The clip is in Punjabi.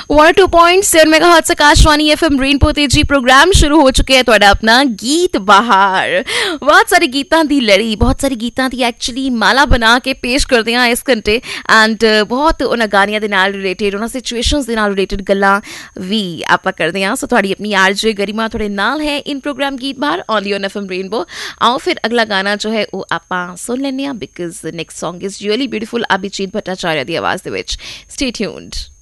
102.7 मेगाहर्ट्ज़ आकाशवाणी FM रेनबो ਤੇ ਜੀ ਪ੍ਰੋਗਰਾਮ ਸ਼ੁਰੂ ਹੋ ਚੁੱਕਿਆ ਹੈ ਤੁਹਾਡਾ ਆਪਣਾ ਗੀਤ ਬਹਾਰ। ਬਹੁਤ ਸਾਰੇ ਗੀਤਾਂ ਦੀ ਲੜੀ, ਬਹੁਤ ਸਾਰੇ ਗੀਤਾਂ ਦੀ ਐਕਚੁਅਲੀ ਮਾਲਾ ਬਣਾ ਕੇ ਪੇਸ਼ ਕਰਦੇ ਹਾਂ ਇਸ ਘੰਟੇ ਐਂਡ ਬਹੁਤ ਉਹਨਾਂ ਗਾਣਿਆਂ ਦੇ ਨਾਲ ਰਿਲੇਟਡ, ਉਹਨਾਂ ਸਿਚੁਏਸ਼ਨਸ ਦੇ ਨਾਲ ਰਿਲੇਟਡ ਗੱਲਾਂ ਵੀ ਆਪਾਂ ਕਰਦੇ ਹਾਂ। ਸੋ ਤੁਹਾਡੀ ਆਪਣੀ ਆਰਜੇ ਗਰਿਮਾ ਤੁਹਾਡੇ ਨਾਲ ਹੈ ਇਨ ਪ੍ਰੋਗਰਾਮ ਗੀਤ ਬਹਾਰ ਓਨਲੀ ਔਨ FM रेनबो। आओ फिर अगला गाना जो है वो ਆਪਾਂ ਸੁਣ ਲੈਂਦੇ ਹਾਂ because next song is really beautiful Abhijit Bhattacharya ਦੀ ਆਵਾਜ਼ ਦੇ ਵਿੱਚ। Stay tuned.